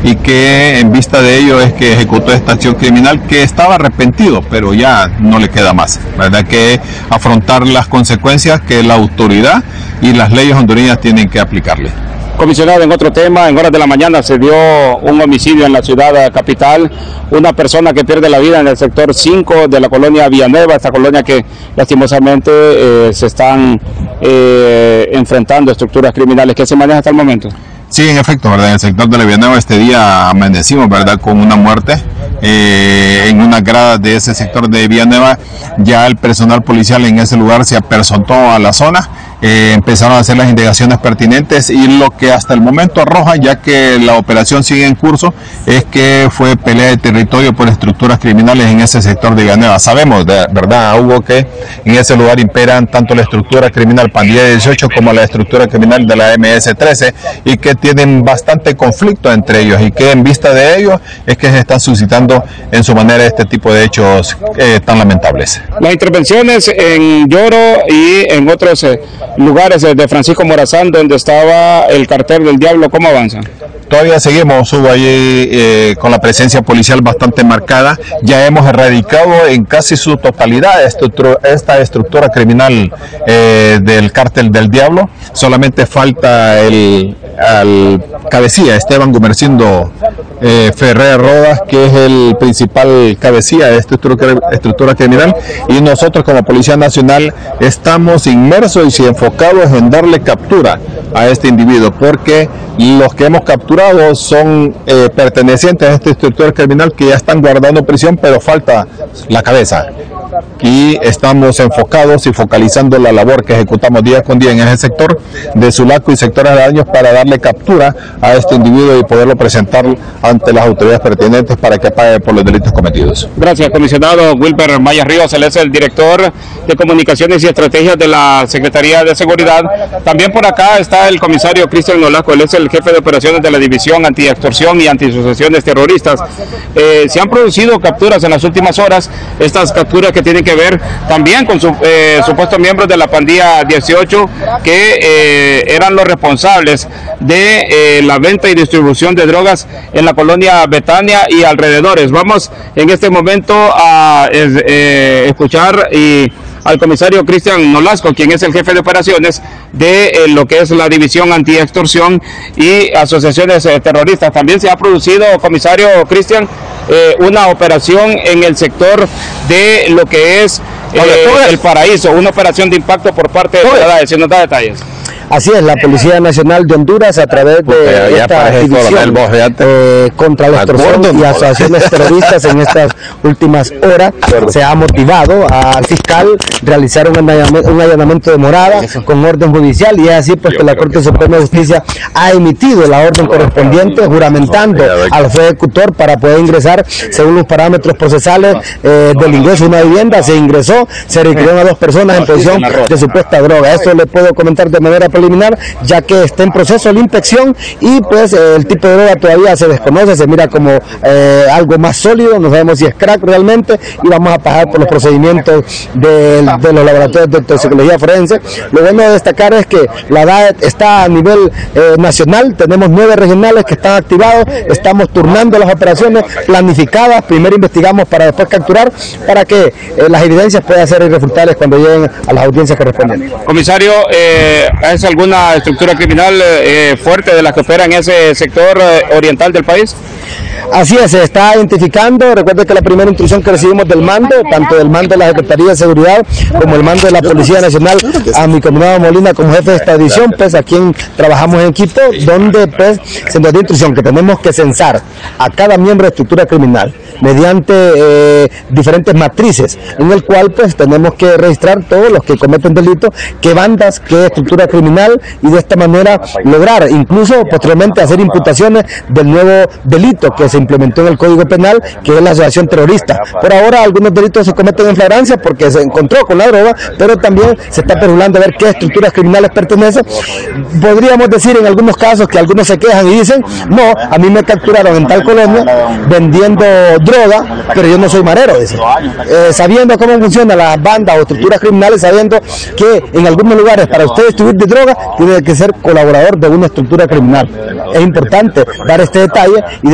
y que en vista de ello es que ejecutó esta acción criminal, que estaba arrepentido, pero ya no le queda más, ¿verdad? Que afrontar las consecuencias que la autoridad y las leyes hondureñas tienen que aplicarle. Comisionado, en otro tema, en horas de la mañana se dio un homicidio en la ciudad capital, una persona que pierde la vida en el sector 5 de la colonia Villanueva, esta colonia que lastimosamente se están enfrentando estructuras criminales. ¿Qué se maneja hasta el momento? Sí, en efecto, ¿verdad? En el sector de la Villanueva este día amanecimos, ¿verdad?, con una muerte en una grada de ese sector de Villanueva. Ya el personal policial en ese lugar se apersonó a la zona, empezaron a hacer las indagaciones pertinentes y lo que hasta el momento arroja, ya que la operación sigue en curso, es que fue pelea de territorio por estructuras criminales en ese sector de Villanueva. Sabemos, ¿verdad, Hugo, que en ese lugar imperan tanto la estructura criminal Pandilla 18 como la estructura criminal de la MS-13 y que tienen bastante conflicto entre ellos y que en vista de ello es que se están suscitando en su manera este tipo de hechos tan lamentables. Las intervenciones en Lloro y en otros lugares de Francisco Morazán, donde estaba el cartel del Diablo, ¿cómo avanzan? Todavía seguimos, Hugo, allí con la presencia policial bastante marcada. Ya hemos erradicado en casi su totalidad esta estructura criminal del cártel del Diablo. Solamente falta al cabecilla, Esteban Gumercindo Ferrer Rodas, que es el principal cabecilla de esta estructura criminal, y nosotros como Policía Nacional estamos inmersos y enfocados en darle captura a este individuo, porque los que hemos capturado son pertenecientes a esta estructura criminal que ya están guardando prisión, pero falta la cabeza. Y estamos enfocados y focalizando la labor que ejecutamos día con día en ese sector de Sulaco y sectores aledaños para darle captura a este individuo y poderlo presentar ante las autoridades pertinentes para que pague por los delitos cometidos. Gracias, comisionado Wilber Maya Ríos. Él es el director de Comunicaciones y Estrategias de la Secretaría de Seguridad. También por acá está el comisario Cristian Nolasco. Él es el jefe de operaciones de la División Anti-Extorsión y Antisociaciones Terroristas. Se han producido capturas en las últimas horas, estas capturas que tienen que ver también con supuestos miembros de la Pandilla 18 que eran los responsables de la venta y distribución de drogas en la colonia Betania y alrededores. Vamos en este momento a escuchar al comisario Cristian Nolasco, quien es el jefe de operaciones de lo que es la División Anti-Extorsión y Asociaciones Terroristas. También se ha producido, comisario Cristian, una operación en el sector de lo que es El Paraíso, una operación de impacto por parte de la DAE. Si nos da detalles. Así es, la Policía Nacional de Honduras, a través de esta división contra la extorsión y asociaciones terroristas en estas últimas horas, se ha motivado al fiscal realizar un allanamiento de morada con orden judicial, y es así pues que la Corte Suprema de Justicia ha emitido la orden correspondiente juramentando al juez ejecutor para poder ingresar según los parámetros procesales del ingreso de una vivienda. Se ingresó, se requirieron a 2 personas en posesión de supuesta droga. Esto le puedo comentar de manera preliminar, ya que está en proceso la inspección y pues el tipo de droga todavía se desconoce, se mira como algo más sólido, no sabemos si es crack realmente, y vamos a pasar por los procedimientos de los laboratorios de toxicología forense. Lo bueno de destacar es que la DAE está a nivel nacional, tenemos 9 regionales que están activados, estamos turnando las operaciones planificadas, primero investigamos para después capturar, para que las evidencias puedan ser irrefutables cuando lleguen a las audiencias correspondientes. Comisario, ¿es alguna estructura criminal fuerte de las que opera en ese sector oriental del país? Así es, se está identificando. Recuerde que la primera instrucción que recibimos del mando, tanto del mando de la Secretaría de Seguridad como el mando de la Policía Nacional, a mi comisionado Molina como jefe de esta división, pues a quien trabajamos en equipo, donde pues se nos dio instrucción que tenemos que censar a cada miembro de estructura criminal mediante diferentes matrices, en el cual pues tenemos que registrar todos los que cometen delitos, qué bandas, qué estructura criminal, y de esta manera lograr incluso posteriormente hacer imputaciones del nuevo delito que se implementó en el Código Penal, que es la asociación terrorista. Por ahora algunos delitos se cometen en flagrancia porque se encontró con la droga, pero también se está perjudicando a ver qué estructuras criminales pertenecen. Podríamos decir en algunos casos que algunos se quejan y dicen, no, a mí me capturaron en tal colonia vendiendo droga, pero yo no soy marero, dice. Sabiendo cómo funcionan las bandas o estructuras criminales, sabiendo que en algunos lugares para usted distribuir de droga tiene que ser colaborador de una estructura criminal. Es importante dar este detalle y